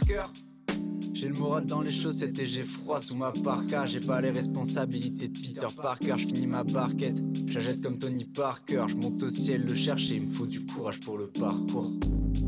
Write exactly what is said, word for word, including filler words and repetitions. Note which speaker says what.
Speaker 1: Parker. J'ai le moral dans les chaussettes et j'ai froid sous ma parka. J'ai pas les responsabilités de Peter Parker. J'finis ma barquette, j'achète comme Tony Parker. J'monte au ciel le chercher, il me faut du courage pour le parcours.